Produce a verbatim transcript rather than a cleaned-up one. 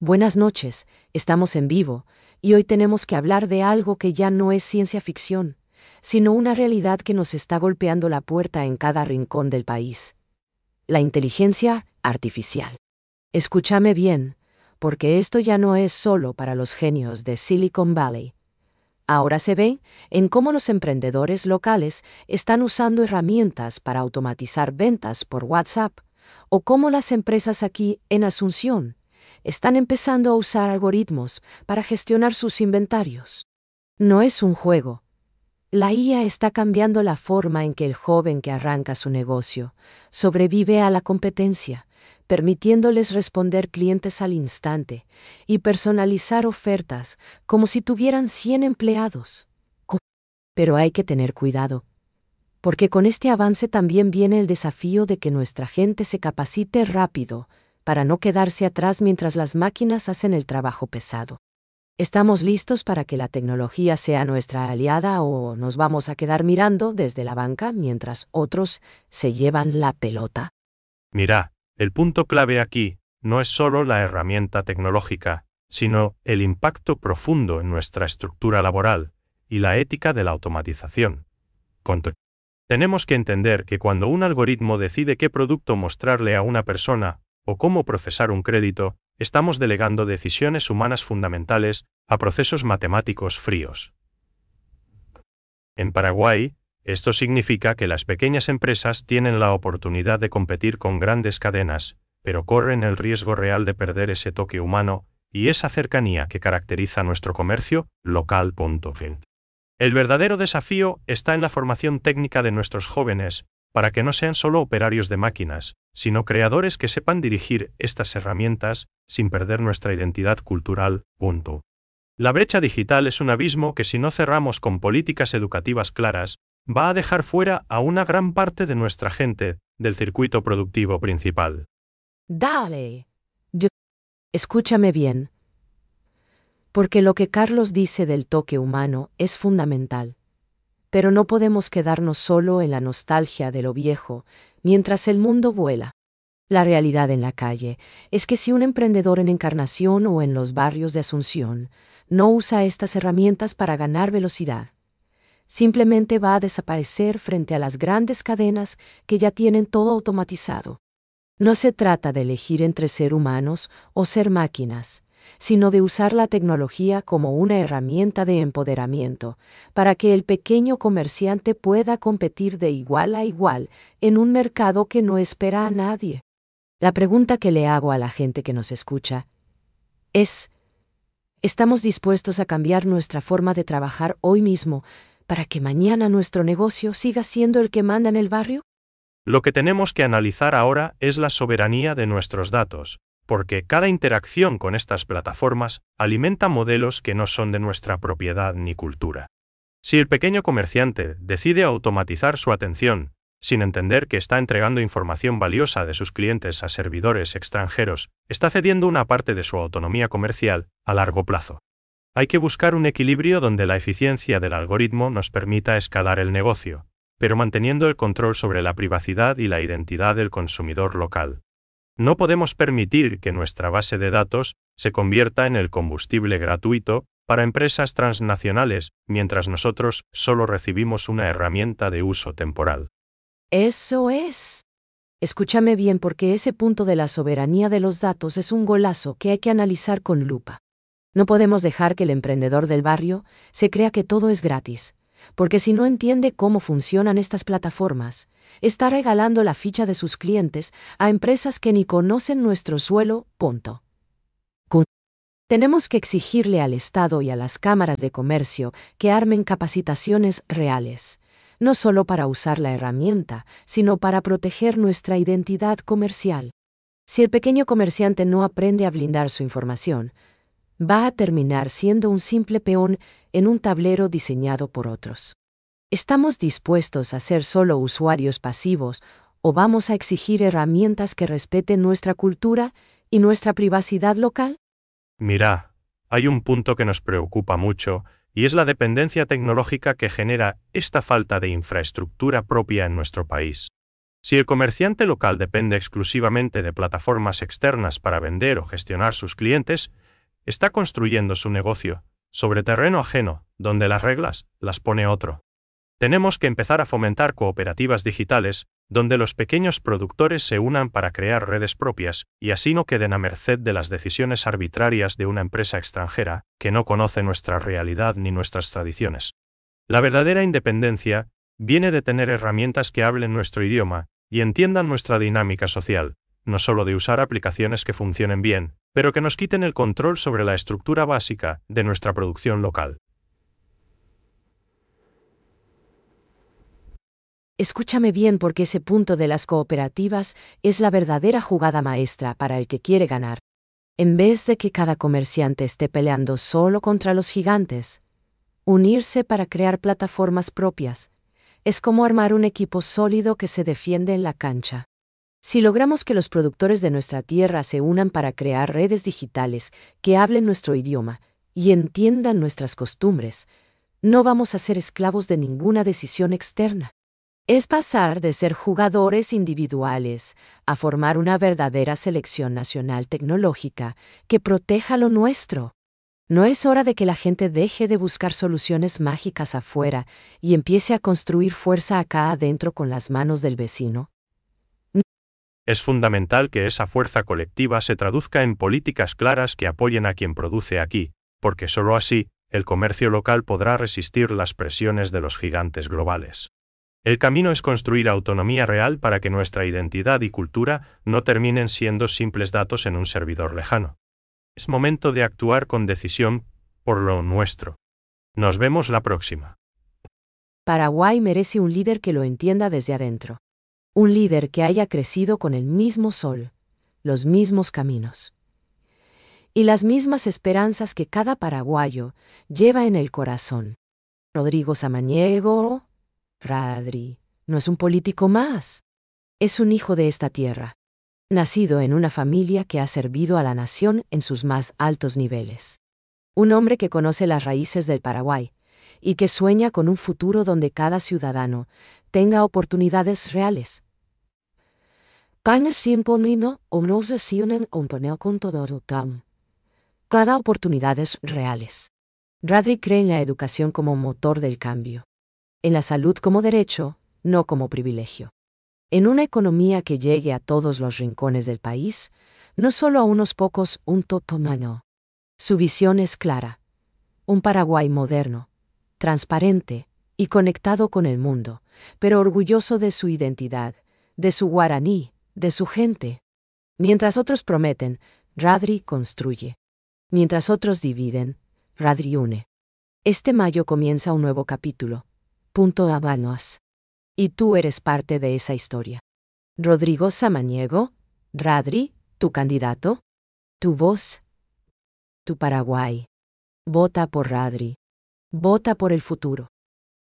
Buenas noches, estamos en vivo, y hoy tenemos que hablar de algo que ya no es ciencia ficción, sino una realidad que nos está golpeando la puerta en cada rincón del país. La inteligencia artificial. Escúchame bien, porque esto ya no es solo para los genios de Silicon Valley. Ahora se ve en cómo los emprendedores locales están usando herramientas para automatizar ventas por WhatsApp, o cómo las empresas aquí en Asunción están empezando a usar algoritmos para gestionar sus inventarios. No es un juego. La I A está cambiando la forma en que el joven que arranca su negocio sobrevive a la competencia, permitiéndoles responder clientes al instante y personalizar ofertas como si tuvieran cien empleados. Pero hay que tener cuidado, porque con este avance también viene el desafío de que nuestra gente se capacite rápido para no quedarse atrás mientras las máquinas hacen el trabajo pesado. ¿Estamos listos para que la tecnología sea nuestra aliada o nos vamos a quedar mirando desde la banca mientras otros se llevan la pelota? Mira, el punto clave aquí no es solo la herramienta tecnológica, sino el impacto profundo en nuestra estructura laboral y la ética de la automatización. Tenemos que entender que cuando un algoritmo decide qué producto mostrarle a una persona o cómo procesar un crédito, estamos delegando decisiones humanas fundamentales a procesos matemáticos fríos. En Paraguay, esto significa que las pequeñas empresas tienen la oportunidad de competir con grandes cadenas, pero corren el riesgo real de perder ese toque humano y esa cercanía que caracteriza nuestro comercio local. El verdadero desafío está en la formación técnica de nuestros jóvenes, para que no sean solo operarios de máquinas, sino creadores que sepan dirigir estas herramientas sin perder nuestra identidad cultural. Punto. La brecha digital es un abismo que, si no cerramos con políticas educativas claras, va a dejar fuera a una gran parte de nuestra gente del circuito productivo principal. Dale. Yo... Escúchame bien. Porque lo que Carlos dice del toque humano es fundamental. Pero no podemos quedarnos solo en la nostalgia de lo viejo, mientras el mundo vuela. La realidad en la calle es que si un emprendedor en Encarnación o en los barrios de Asunción no usa estas herramientas para ganar velocidad, simplemente va a desaparecer frente a las grandes cadenas que ya tienen todo automatizado. No se trata de elegir entre ser humanos o ser máquinas, sino de usar la tecnología como una herramienta de empoderamiento, para que el pequeño comerciante pueda competir de igual a igual en un mercado que no espera a nadie. La pregunta que le hago a la gente que nos escucha es: ¿estamos dispuestos a cambiar nuestra forma de trabajar hoy mismo para que mañana nuestro negocio siga siendo el que manda en el barrio? Lo que tenemos que analizar ahora es la soberanía de nuestros datos, porque cada interacción con estas plataformas alimenta modelos que no son de nuestra propiedad ni cultura. Si el pequeño comerciante decide automatizar su atención, sin entender que está entregando información valiosa de sus clientes a servidores extranjeros, está cediendo una parte de su autonomía comercial a largo plazo. Hay que buscar un equilibrio donde la eficiencia del algoritmo nos permita escalar el negocio, pero manteniendo el control sobre la privacidad y la identidad del consumidor local. No podemos permitir que nuestra base de datos se convierta en el combustible gratuito para empresas transnacionales, mientras nosotros solo recibimos una herramienta de uso temporal. Eso es. Escúchame bien, porque ese punto de la soberanía de los datos es un golazo que hay que analizar con lupa. No podemos dejar que el emprendedor del barrio se crea que todo es gratis, porque si no entiende cómo funcionan estas plataformas, está regalando la ficha de sus clientes a empresas que ni conocen nuestro suelo. Punto. Tenemos que exigirle al Estado y a las cámaras de comercio que armen capacitaciones reales, no solo para usar la herramienta, sino para proteger nuestra identidad comercial. Si el pequeño comerciante no aprende a blindar su información, va a terminar siendo un simple peón en un tablero diseñado por otros. ¿Estamos dispuestos a ser solo usuarios pasivos o vamos a exigir herramientas que respeten nuestra cultura y nuestra privacidad local? Mira, hay un punto que nos preocupa mucho, y es la dependencia tecnológica que genera esta falta de infraestructura propia en nuestro país. Si el comerciante local depende exclusivamente de plataformas externas para vender o gestionar sus clientes, está construyendo su negocio sobre terreno ajeno, donde las reglas las pone otro. Tenemos que empezar a fomentar cooperativas digitales, donde los pequeños productores se unan para crear redes propias, y así no queden a merced de las decisiones arbitrarias de una empresa extranjera, que no conoce nuestra realidad ni nuestras tradiciones. La verdadera independencia viene de tener herramientas que hablen nuestro idioma y entiendan nuestra dinámica social, no solo de usar aplicaciones que funcionen bien, pero que nos quiten el control sobre la estructura básica de nuestra producción local. Escúchame bien, porque ese punto de las cooperativas es la verdadera jugada maestra para el que quiere ganar. En vez de que cada comerciante esté peleando solo contra los gigantes, unirse para crear plataformas propias es como armar un equipo sólido que se defiende en la cancha. Si logramos que los productores de nuestra tierra se unan para crear redes digitales que hablen nuestro idioma y entiendan nuestras costumbres, no vamos a ser esclavos de ninguna decisión externa. Es pasar de ser jugadores individuales a formar una verdadera selección nacional tecnológica que proteja lo nuestro. ¿No es hora de que la gente deje de buscar soluciones mágicas afuera y empiece a construir fuerza acá adentro con las manos del vecino? Es fundamental que esa fuerza colectiva se traduzca en políticas claras que apoyen a quien produce aquí, porque solo así, el comercio local podrá resistir las presiones de los gigantes globales. El camino es construir autonomía real para que nuestra identidad y cultura no terminen siendo simples datos en un servidor lejano. Es momento de actuar con decisión por lo nuestro. Nos vemos la próxima. Paraguay merece un líder que lo entienda desde adentro. Un líder que haya crecido con el mismo sol, los mismos caminos y las mismas esperanzas que cada paraguayo lleva en el corazón. Rodrigo Samaniego, Radri, no es un político más. Es un hijo de esta tierra, nacido en una familia que ha servido a la nación en sus más altos niveles. Un hombre que conoce las raíces del Paraguay y que sueña con un futuro donde cada ciudadano tenga oportunidades reales. Cada oportunidades reales. Radri cree en la educación como motor del cambio. En la salud como derecho, no como privilegio. En una economía que llegue a todos los rincones del país, no solo a unos pocos, un totomano. Su visión es clara. Un Paraguay moderno, transparente y conectado con el mundo, pero orgulloso de su identidad, de su guaraní, de su gente. Mientras otros prometen, Radri construye. Mientras otros dividen, Radri une. Este mayo comienza un nuevo capítulo. Punto Habanos. Y tú eres parte de esa historia. Rodrigo Samaniego, Radri, tu candidato, tu voz, tu Paraguay. Vota por Radri. Vota por el futuro.